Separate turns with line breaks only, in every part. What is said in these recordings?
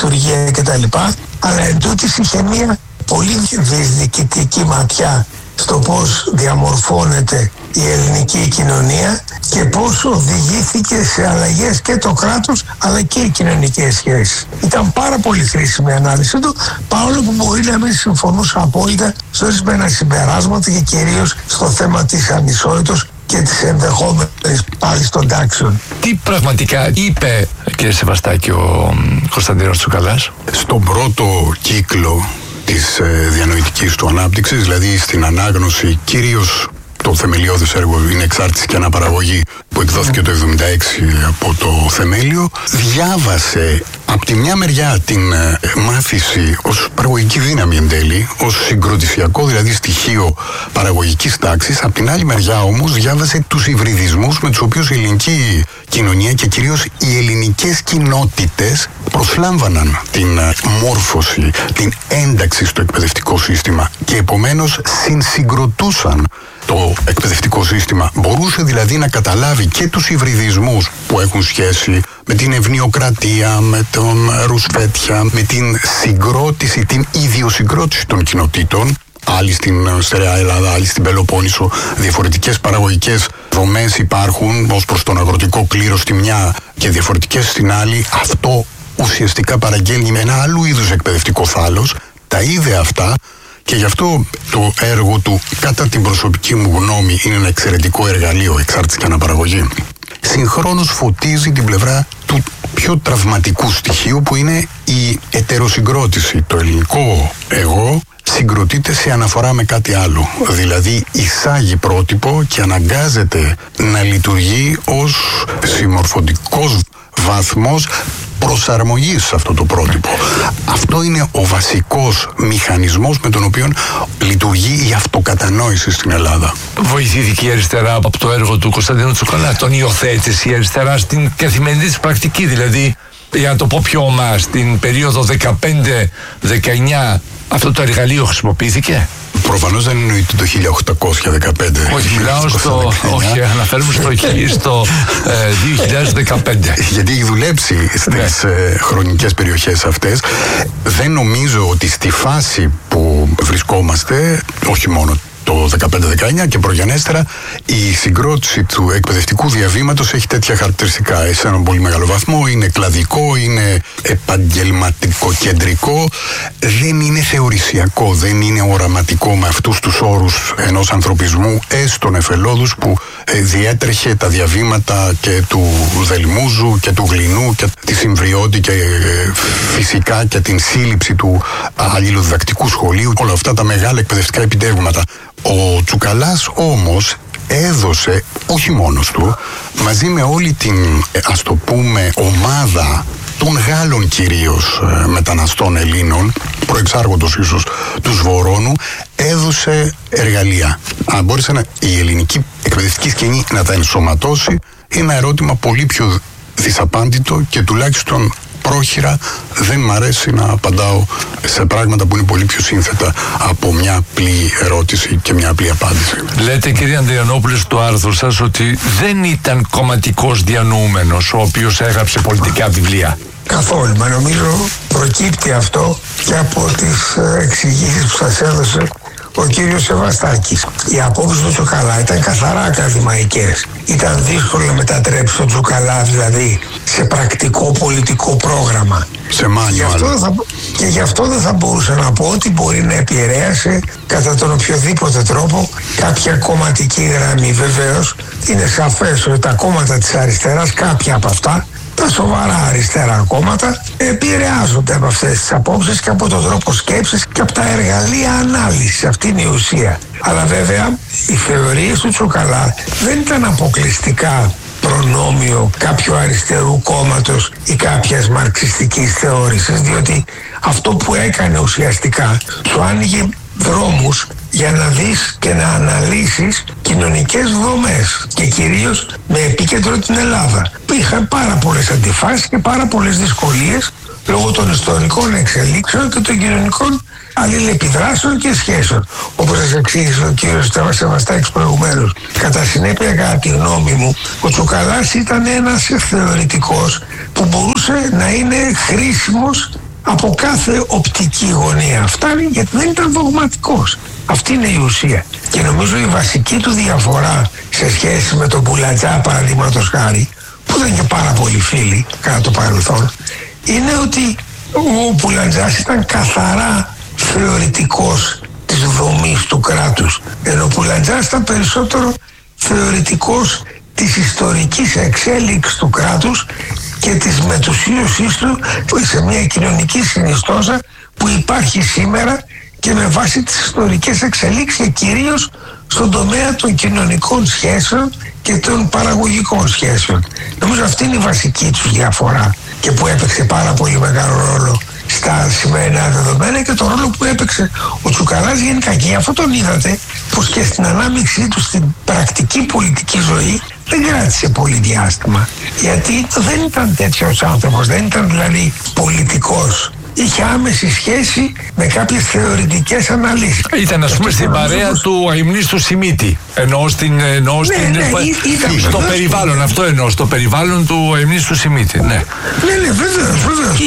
λειτουργία κτλ. Αλλά εντούτοις είχε μια πολύ διεκδικητική ματιά στο πώς διαμορφώνεται η ελληνική κοινωνία και πώς οδηγήθηκε σε αλλαγές και το κράτος αλλά και οι κοινωνικές σχέσεις. Ήταν πάρα πολύ χρήσιμη η ανάλυση του, παρόλο που μπορεί να μην συμφωνούσα απόλυτα σε ορισμένα συμπεράσματα και κυρίως στο θέμα της ανισότητας και της ενδεχόμενης πάλι των τάξεων.
Τι πραγματικά είπε, κύριε Σεβαστάκη, ο Κωνσταντίνος Τσουκαλάς?
Στον πρώτο κύκλο της διανοητικής του ανάπτυξης, δηλαδή στην ανάγνωση, κυρίως το θεμελιώδες έργο είναι Εξάρτηση και Αναπαραγωγή, που εκδόθηκε το 1976 από το Θεμέλιο, διάβασε από τη μια μεριά την μάθηση ως παραγωγική δύναμη εν τέλει, ως συγκροτησιακό δηλαδή στοιχείο παραγωγικής τάξης, από την άλλη μεριά όμως διάβασε τους υβριδισμούς με τους οποίους η ελληνική κοινωνία και κυρίως οι ελληνικές κοινότητες προσλάμβαναν την μόρφωση, την ένταξη στο εκπαιδευτικό σύστημα και επομένως συνσυγκροτούσαν το εκπαιδευτικό σύστημα. Μπορούσε δηλαδή να καταλάβει και τους υβριδισμούς που έχουν σχέση με την ευνοιοκρατία, με τον Ρουσφέτια, με την συγκρότηση, την ιδιοσυγκρότηση των κοινοτήτων. Άλλοι στην στερεά Ελλάδα, άλλοι στην Πελοπόννησο. Διαφορετικές παραγωγικές δομές υπάρχουν ως προς τον αγροτικό κλήρο στη μια και διαφορετικές στην άλλη. Αυτό ουσιαστικά παραγγέλνει με ένα άλλου είδους εκπαιδευτικό θάλος. Τα είδε αυτά. Και γι' αυτό το έργο του, κατά την προσωπική μου γνώμη, είναι ένα εξαιρετικό εργαλείο, Εξάρτηση και Αναπαραγωγή. Συγχρόνως φωτίζει την πλευρά του πιο τραυματικού στοιχείου που είναι η ετεροσυγκρότηση. Το ελληνικό εγώ συγκροτείται σε αναφορά με κάτι άλλο. Δηλαδή εισάγει πρότυπο και αναγκάζεται να λειτουργεί ως συμμορφωτικός βαθμός προσαρμογής σε αυτό το πρότυπο. Αυτό είναι ο βασικός μηχανισμός με τον οποίο λειτουργεί η αυτοκατανόηση στην Ελλάδα.
Βοηθήθηκε η αριστερά από το έργο του Κωνσταντίνου Τσουκαλά? Τον υιοθέτησε η αριστερά στην καθημερινή της πρακτική? Δηλαδή, για να το πω πιο ομά, στην περίοδο 15-19 αυτό το εργαλείο χρησιμοποιήθηκε?
Προφανώς δεν εννοείται το 1815.
Όχι, μιλάω όχι, αναφέρουμε στο 2015.
Γιατί έχει δουλέψει στις χρονικές περιοχές αυτές. Δεν νομίζω ότι στη φάση που βρισκόμαστε, όχι μόνο το 15-19 και προγενέστερα, η συγκρότηση του εκπαιδευτικού διαβήματος έχει τέτοια χαρακτηριστικά. Σε έναν πολύ μεγάλο βαθμό είναι κλαδικό, είναι επαγγελματικό-κεντρικό, δεν είναι θεωρησιακό, δεν είναι οραματικό με αυτούς τους όρους ενός ανθρωπισμού, έστω νεφελώδους, που διέτρεχε τα διαβήματα και του Δελμούζου και του Γλινού και τη Συμβριώτη και φυσικά και την σύλληψη του αλληλοδιδακτικού σχολείου, όλα αυτά τα μεγάλα εκπαιδευτικά επιτεύγματα. Ο Τσουκαλάς όμως έδωσε, όχι μόνος του, μαζί με όλη την, ας το πούμε, ομάδα των Γάλλων κυρίως μεταναστών Ελλήνων, προεξάρχοντος ίσως του Σβορώνου, έδωσε εργαλεία. Αν μπόρεσε η ελληνική εκπαιδευτική σκηνή να τα ενσωματώσει, είναι ένα ερώτημα πολύ πιο δυσαπάντητο και τουλάχιστον πρόχειρα δεν μ' αρέσει να απαντάω σε πράγματα που είναι πολύ πιο σύνθετα από μια απλή ερώτηση και μια απλή απάντηση.
Λέτε, κύριε Ανδριανόπουλε, στο άρθρο σας ότι δεν ήταν κομματικός διανοούμενος ο οποίος έγραψε πολιτικά βιβλία.
Καθόλου. Μα νομίζω προκύπτει αυτό και από τις εξηγήσεις που σας έδωσε ο κύριος Σεβαστάκης. Οι απόψεις του Τσουκαλά ήταν καθαρά ακαδημαϊκές. Ήταν δύσκολο να μετατρέψει τον Τσουκαλά δηλαδή σε πρακτικό πολιτικό πρόγραμμα.
Σε μάνιο.
Και γι' αυτό δεν θα μπορούσα να πω ότι μπορεί να επηρέασε κατά τον οποιοδήποτε τρόπο κάποια κομματική γραμμή. Βεβαίως είναι σαφές ότι τα κόμματα της αριστεράς, κάποια από αυτά, τα σοβαρά αριστερά κόμματα, επηρεάζονται από αυτές τις απόψεις και από τον τρόπο σκέψης και από τα εργαλεία ανάλυσης. Αυτή είναι η ουσία. Αλλά βέβαια οι θεωρίες του Τσουκαλά δεν ήταν αποκλειστικά προνόμιο κάποιου αριστερού κόμματος ή κάποιας μαρξιστικής θεώρησης, διότι αυτό που έκανε ουσιαστικά σου άνοιγε δρόμους για να δεις και να αναλύσεις κοινωνικές δομές και κυρίως με επίκεντρο την Ελλάδα. Είχαν πάρα πολλές αντιφάσεις και πάρα πολλές δυσκολίες λόγω των ιστορικών εξελίξεων και των κοινωνικών αλληλεπιδράσεων και σχέσεων. Όπως σας εξήγησε ο κύριος Σεβαστάκης προηγουμένως. Κατά συνέπεια, κατά τη γνώμη μου, ο Τσουκαλάς ήταν ένας θεωρητικός που μπορούσε να είναι χρήσιμος από κάθε οπτική γωνία. Φτάνει γιατί δεν ήταν δογματικός. Αυτή είναι η ουσία. Και νομίζω η βασική του διαφορά σε σχέση με τον Μπουλατζά, παραδείγματος χάρη, που δεν είναι πάρα πολλοί φίλοι κατά το παρελθόν, είναι ότι ο Μπουλατζάς ήταν καθαρά θεωρητικός της δομής του κράτους, ενώ ο Μπουλατζάς ήταν περισσότερο θεωρητικός της ιστορικής εξέλιξης του κράτους και της μετουσίωσής του σε μια κοινωνική συνιστόσα που υπάρχει σήμερα και με βάση τις ιστορικές εξελίξεις και κυρίως στον τομέα των κοινωνικών σχέσεων και των παραγωγικών σχέσεων. Νομίζω αυτή είναι η βασική τους διαφορά και που έπαιξε πάρα πολύ μεγάλο ρόλο στα σημερινά δεδομένα και το ρόλο που έπαιξε ο Τσουκαλάς γενικά. Και γι' αυτό τον είδατε πως και στην ανάμειξή του στην πρακτική πολιτική ζωή δεν κράτησε πολύ διάστημα. Γιατί δεν ήταν τέτοιος άνθρωπος, δεν ήταν δηλαδή πολιτικός. Είχε άμεση σχέση με κάποιες θεωρητικές αναλύσεις.
Ήταν ας πούμε στην παρέα του αιμνίστου Σιμίτη. Στο περιβάλλον, αυτό εννοώ, στο περιβάλλον του αιμνίστου Σιμίτη. Ναι,
βεβαίως.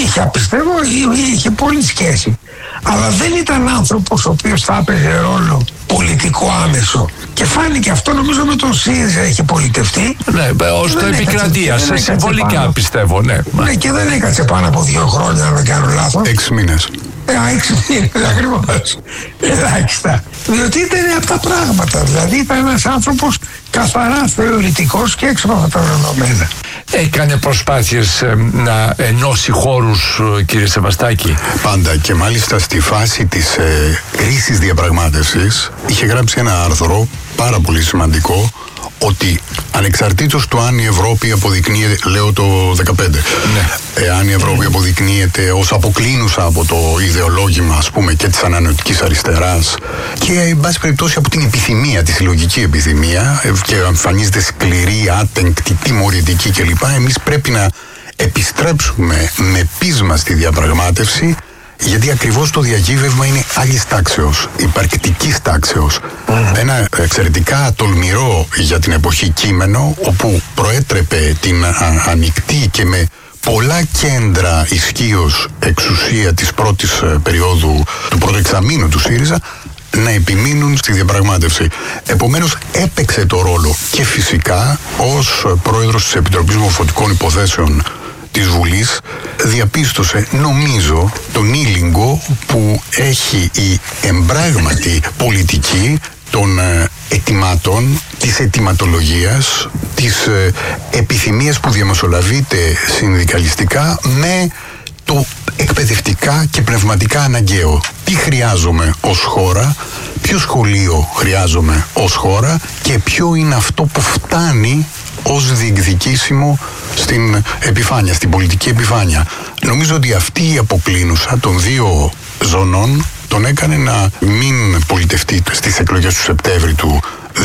Είχε πολύ σχέση. Αλλά δεν ήταν άνθρωπος ο οποίος θα έπαιζε ρόλο πολιτικό άμεσο. Και φάνηκε αυτό, νομίζω, με τον ΣΥΡΙΖΑ έχει πολιτευτεί.
Ναι, ως το επικρατεία, σε συμβολικά πιστεύω, ναι.
Ναι, και δεν έκατσε πάνω από 2 χρόνια, αν δεν κάνω λάθος.
6 μήνες.
6 μήνες, ακριβώς. Ελάχιστα. Διότι ήταν από τα πράγματα. Δηλαδή ήταν ένας άνθρωπος καθαρά θεωρητικός και έξω από αυτά τα δεδομένα.
Έκανε προσπάθειες να ενώσει χώρους, κύριε Σεβαστάκη.
Πάντα, και μάλιστα στη φάση της κρίσης διαπραγμάτευσης είχε γράψει ένα άρθρο πάρα πολύ σημαντικό, ότι ανεξαρτήτως του αν η Ευρώπη αποδεικνύεται, λέω το 2015, αν η Ευρώπη αποδεικνύεται ως αποκλίνουσα από το ιδεολόγημα, ας πούμε, και της ανανεωτικής αριστεράς και εν πάση περιπτώσει από την επιθυμία, τη συλλογική επιθυμία, και εμφανίζεται σκληρή, άτεγκτη, τιμωρητική κλπ., εμείς πρέπει να επιστρέψουμε με πείσμα στη διαπραγμάτευση, γιατί ακριβώς το διακύβευμα είναι άλλης τάξεως, υπαρκτικής τάξεως. Ένα εξαιρετικά τολμηρό για την εποχή κείμενο, όπου προέτρεπε την ανοιχτή και με πολλά κέντρα ισχύως εξουσία της πρώτης περίοδου, του πρώτου εξαμήνου του ΣΥΡΙΖΑ, να επιμείνουν στη διαπραγμάτευση. Επομένως έπαιξε το ρόλο και φυσικά ως πρόεδρος της Επιτροπής Μορφωτικών Υποθέσεων της Βουλής διαπίστωσε, νομίζω, τον ήλιγκο που έχει η εμπράγματη πολιτική των αιτημάτων, της αιτηματολογίας, της επιθυμίας που διαμεσολαβείται συνδικαλιστικά με το εκπαιδευτικά και πνευματικά αναγκαίο. Τι χρειάζομαι ως χώρα, ποιο σχολείο χρειάζομαι ως χώρα και ποιο είναι αυτό που φτάνει ως διεκδικήσιμο στην επιφάνεια, στην πολιτική επιφάνεια. Νομίζω ότι αυτή η αποκλίνουσα των δύο ζωνών τον έκανε να μην πολιτευτεί στις εκλογές του Σεπτέμβρη του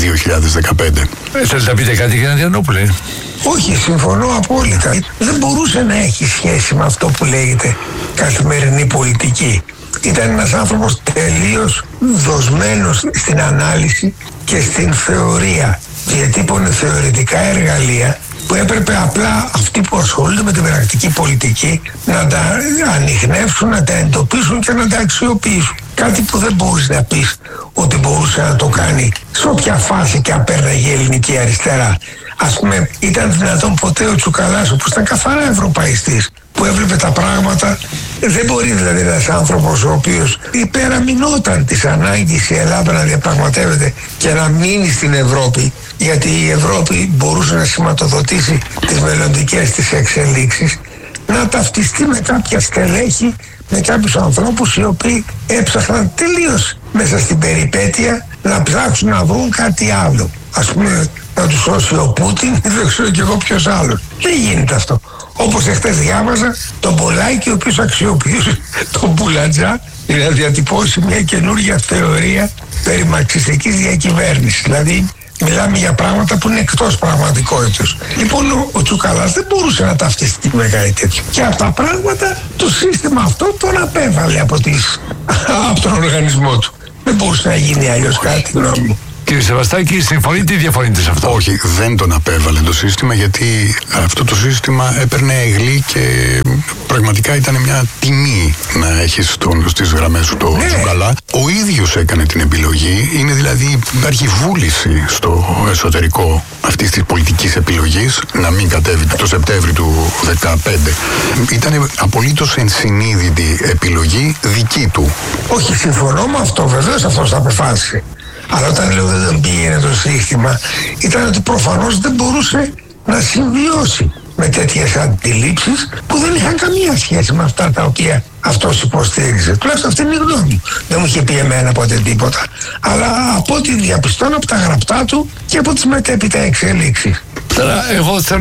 2015.
Θέλετε να πείτε κάτι, κύριε Ανδριανόπουλε?
Όχι, συμφωνώ απόλυτα. Δεν μπορούσε να έχει σχέση με αυτό που λέγεται καθημερινή πολιτική. Ήταν ένας άνθρωπος τελείως δοσμένος στην ανάλυση και στην θεωρία. Διατύπωνε θεωρητικά εργαλεία που έπρεπε απλά αυτοί που ασχολούνται με την πρακτική πολιτική να τα ανιχνεύσουν, να τα εντοπίσουν και να τα αξιοποιήσουν. Κάτι που δεν μπορείς να πεις ότι μπορούσε να το κάνει σε όποια φάση και αν πέρναγε η ελληνική αριστερά. Ας πούμε, ήταν δυνατόν ποτέ ο Τσουκαλάς, που ήταν καθαρά ευρωπαϊστής, που έβλεπε τα πράγματα? Δεν μπορεί δηλαδή ένας άνθρωπος ο οποίος υπεραμεινόταν της ανάγκης η Ελλάδα να διαπραγματεύεται και να μείνει στην Ευρώπη, γιατί η Ευρώπη μπορούσε να σηματοδοτήσει τις μελλοντικές της εξελίξεις, να ταυτιστεί με κάποια στελέχη, με κάποιους ανθρώπους οι οποίοι έψαχναν τελείως μέσα στην περιπέτεια να ψάξουν να βρουν κάτι άλλο. Ας πούμε, να τους σώσει ο Πούτιν, δεν ξέρω κι εγώ ποιος άλλος. Δεν γίνεται αυτό. Όπως εχθές διάβαζα τον Πολάκη, ο οποίος αξιοποιούσε τον Μπουλατζά για να διατυπώσει μια καινούργια θεωρία περί μαρξιστικής διακυβέρνησης. Δηλαδή, μιλάμε για πράγματα που είναι εκτός πραγματικότητας. Λοιπόν, ο Τσουκαλάς δεν μπορούσε να ταυτιστεί με κάτι τέτοιο. Και αυτά τα πράγματα το σύστημα αυτό τον απέβαλε από τον οργανισμό του. Δεν μπορούσε να γίνει αλλιώς, κάτι γνώμη μου.
Κύριε Σεβαστάκη, συμφωνείτε ή διαφωνείτε σε αυτό?
Όχι, δεν τον απέβαλε το σύστημα, γιατί αυτό το σύστημα έπαιρνε αιγλή και πραγματικά ήταν μια τιμή να έχεις στις γραμμές σου το Τσουκαλά. Ο ίδιος έκανε την επιλογή, είναι δηλαδή υπάρχει βούληση στο εσωτερικό αυτής της πολιτικής επιλογής να μην κατέβει το Σεπτέμβρη του 2015. Ήταν απολύτως ενσυνείδητη επιλογή δική του.
Όχι, συμφωνώ με αυτό, βεβαίως αυτός θα αποφάσισε. Αλλά όταν λέω δεν πήγαινε το σύστημα, ήταν ότι προφανώς δεν μπορούσε να συμβιώσει με τέτοιες αντιλήψεις που δεν είχαν καμία σχέση με αυτά τα οποία αυτός υποστήριζε. Τουλάχιστον αυτή είναι η γνώμη μου. Δεν μου είχε πει εμένα ποτέ τίποτα. Αλλά από ό,τι διαπιστώνω από τα γραπτά του και από τις μετέπειτα εξελίξεις.
Τώρα, εγώ θέλω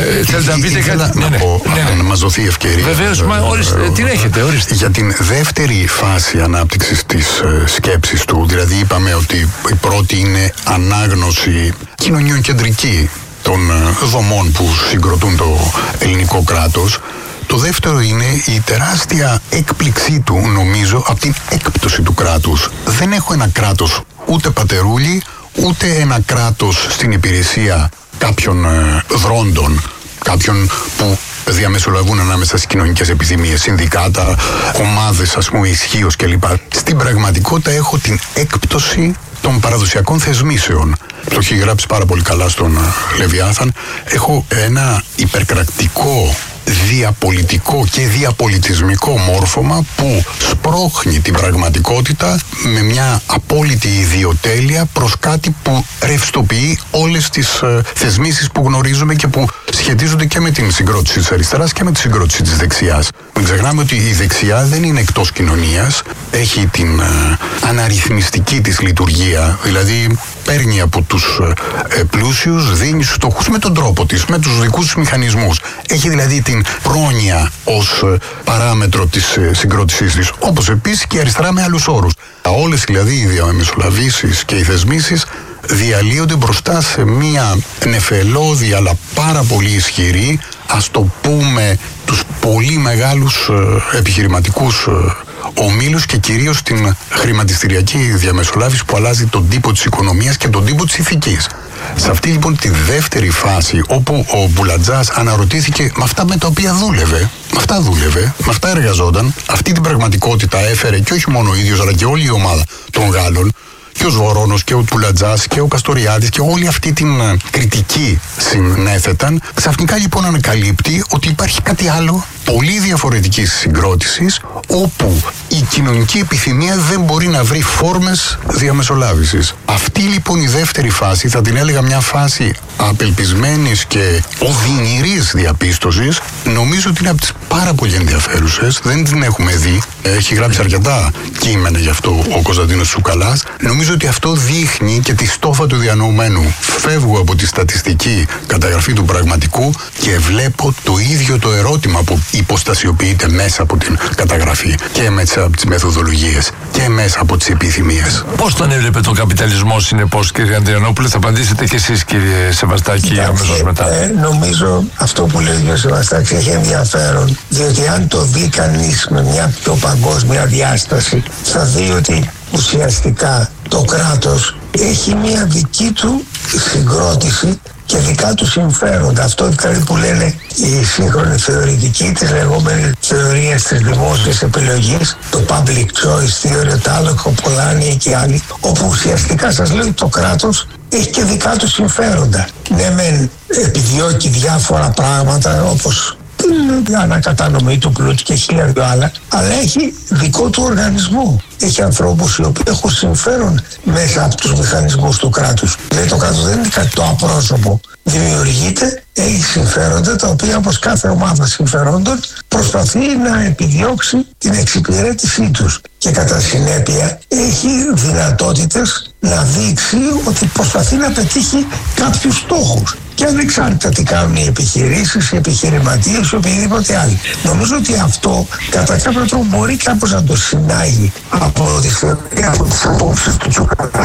να πείτε κάτι.
Να μας δοθεί ευκαιρία.
Βεβαίως, την έχετε, ορίστε.
Για την δεύτερη φάση ανάπτυξης της σκέψης του, δηλαδή είπαμε ότι η πρώτη είναι ανάγνωση κοινωνιοκεντρική των δομών που συγκροτούν το ελληνικό κράτος. Το δεύτερο είναι η τεράστια έκπληξή του, νομίζω, από την έκπτωση του κράτους. Δεν έχω ένα κράτος ούτε πατερούλι, ούτε ένα κράτος στην υπηρεσία κάποιων δρόντων, κάποιων που διαμεσολαβούν ανάμεσα στις κοινωνικές επιθυμίες, συνδικάτα, ομάδες ας πούμε ισχύος κλπ. Στην πραγματικότητα έχω την έκπτωση των παραδοσιακών θεσμίσεων. Το έχει γράψει πάρα πολύ καλά στον Λεβιάθαν. Έχω ένα υπερκρακτικό, διαπολιτικό και διαπολιτισμικό μόρφωμα που σπρώχνει την πραγματικότητα με μια απόλυτη ιδιοτέλεια προς κάτι που ρευστοποιεί όλες τις θεσμίσεις που γνωρίζουμε και που σχετίζονται και με την συγκρότηση της αριστεράς και με τη συγκρότηση της δεξιάς. Μην ξεχνάμε ότι η δεξιά δεν είναι εκτός κοινωνίας, έχει την αναρρυθμιστική της λειτουργία, δηλαδή παίρνει από τους πλούσιους, δίνει στους φτωχούς με τον τρόπο της, με τους δικούς τους μηχανισμούς. Έχει δηλαδή την πρόνοια ως παράμετρο της συγκρότησής της, όπως επίσης και η αριστερά με άλλους όρους. Όλες δηλαδή οι διαμεσολαβήσεις και οι θεσμίσεις διαλύονται μπροστά σε μία νεφελώδη αλλά πάρα πολύ ισχυρή, ας το πούμε, τους πολύ μεγάλους επιχειρηματικούς ομίλους και κυρίως την χρηματιστηριακή διαμεσολάβηση που αλλάζει τον τύπο της οικονομίας και τον τύπο της ηθικής. Σε αυτή λοιπόν τη δεύτερη φάση, όπου ο Μπουλατζάς αναρωτήθηκε με αυτά με τα οποία δούλευε, με αυτά δούλευε, με αυτά εργαζόταν, αυτή την πραγματικότητα έφερε και όχι μόνο ο ίδιος αλλά και όλη η ομάδα των Γάλλων, και ο Σβορώνος και ο Μπουλατζάς και ο Καστοριάδης και όλη αυτή την κριτική συνέθεταν. Ξαφνικά λοιπόν ανακαλύπτει ότι υπάρχει κάτι άλλο πολύ διαφορετικής συγκρότησης, όπου η κοινωνική επιθυμία δεν μπορεί να βρει φόρμες διαμεσολάβησης. Αυτή λοιπόν η δεύτερη φάση, θα την έλεγα μια φάση απελπισμένης και οδυνηρής διαπίστωσης, νομίζω ότι είναι από τις πάρα πολύ ενδιαφέρουσες, δεν την έχουμε δει. Έχει γράψει αρκετά κείμενα γι' αυτό ο Κωνσταντίνος Τσουκαλάς. Νομίζω ότι αυτό δείχνει και τη στόφα του διανοουμένου. Φεύγω από τη στατιστική καταγραφή του πραγματικού και βλέπω το ίδιο το ερώτημα που υποστασιοποιείται μέσα από την καταγραφή και μέσα από τις μεθοδολογίες και μέσα από τις επιθυμίες.
Πώς τον έβλεπε τον καπιταλισμό συνεπώς, κύριε Ανδριανόπουλε? Θα απαντήσετε και εσείς, κύριε Σεβαστάκη, αμέσως μετά.
Νομίζω αυτό που λέει ο Σεβαστάκης έχει ενδιαφέρον, διότι αν το δει κανείς με μια πιο παγκόσμια διάσταση, θα δει ότι ουσιαστικά το κράτος έχει μια δική του συγκρότηση και δικά του συμφέροντα. Αυτό δηλαδή που λένε οι σύγχρονοι θεωρητικοί της λεγόμενης θεωρίας της δημόσιας επιλογής, το public choice theory, το άλλο Κοπολάνη και άλλοι, όπου ουσιαστικά σας λέω το κράτος έχει και δικά του συμφέροντα. Ναι, μεν επιδιώκει διάφορα πράγματα όπως την ανακατανομή του πλούτου και χίλια δυο άλλα, αλλά έχει δικό του οργανισμό. Έχει ανθρώπους οι οποίοι έχουν συμφέρον μέσα από τους μηχανισμούς του κράτους. Δηλαδή το κράτος δεν είναι κάτι το απρόσωπο. Δημιουργείται, έχει συμφέροντα τα οποία, όπως κάθε ομάδα συμφερόντων, προσπαθεί να επιδιώξει την εξυπηρέτησή τους. Και κατά συνέπεια έχει δυνατότητες να δείξει ότι προσπαθεί να πετύχει κάποιους στόχους. Και ανεξάρτητα τι κάνουν οι επιχειρήσεις, οι επιχειρηματίες ή οποιοδήποτε άλλοι. Νομίζω ότι αυτό κατά κάποιο τρόπο μπορεί κάπως να το συνάγει από τις απόψεις του Τσουκαλά.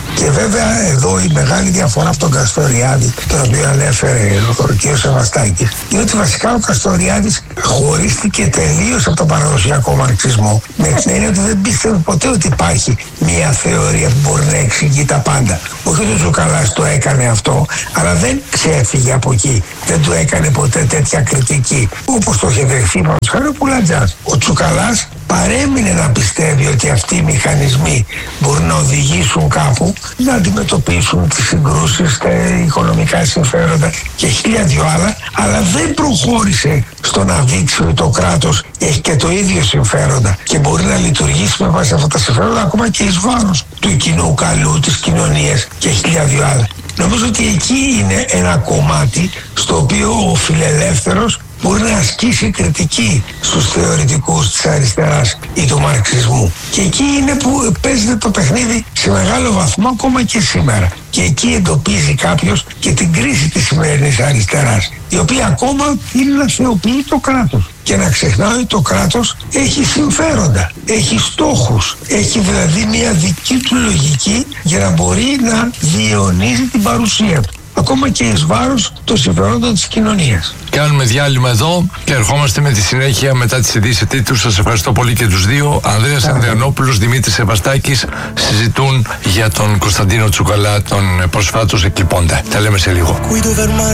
Και βέβαια εδώ η μεγάλη διαφορά από τον Καστοριάδη, τον οποίο ανέφερε ο κ. Σεβαστάκης, είναι ότι βασικά ο Καστοριάδης χωρίστηκε τελείως από τον παραδοσιακό μαρξισμό. Με την έννοια ότι δεν πίστευε ποτέ ότι υπάρχει μια θεωρία που μπορεί να εξηγεί τα πάντα. Όχι ότι ο Τσουκαλάς το έκανε αυτό, αλλά δεν ξέφυγε από εκεί. Δεν του έκανε ποτέ τέτοια κριτική. Όπως το είχε δεχθεί ο Πουλατζάς. Ο Τσουκαλάς παρέμεινε να πιστεύει ότι αυτοί οι μηχανισμοί μπορούν να οδηγήσουν κάπου, να αντιμετωπίσουν τις συγκρούσεις, τα οικονομικά συμφέροντα και χίλια δυο άλλα, αλλά δεν προχώρησε στο να δείξει ότι το κράτος έχει και το ίδιο συμφέροντα και μπορεί να λειτουργήσει με βάση αυτά τα συμφέροντα ακόμα και εις βάρος του κοινού καλού, της κοινωνίας και χίλια δυο άλλα. Νομίζω ότι εκεί είναι ένα κομμάτι στο οποίο ο φιλελεύθερος μπορεί να ασκήσει κριτική στους θεωρητικούς της αριστεράς ή του μαρξισμού. Και εκεί είναι που παίζεται το παιχνίδι σε μεγάλο βαθμό ακόμα και σήμερα. Και εκεί εντοπίζει κάποιος και την κρίση της σημερινής αριστεράς, η οποία ακόμα είναι να θεοποιεί το κράτος. Και να ξεχνάει ότι το κράτος έχει συμφέροντα, έχει στόχους, έχει δηλαδή μια δική του λογική για να μπορεί να διαιωνίζει την παρουσία του, ακόμα και εις βάρος των συμφερόντων της κοινωνίας.
Κάνουμε διάλειμμα εδώ και ερχόμαστε με τη συνέχεια μετά τις ειδήσεις τίτλους. Σας ευχαριστώ πολύ και τους δύο. Ανδρέας Ανδριανόπουλος, Δημήτρης Σεβαστάκης συζητούν για τον Κωνσταντίνο Τσουκαλά, τον προσφάτως εκλειπώντα. Τα λέμε σε λίγο.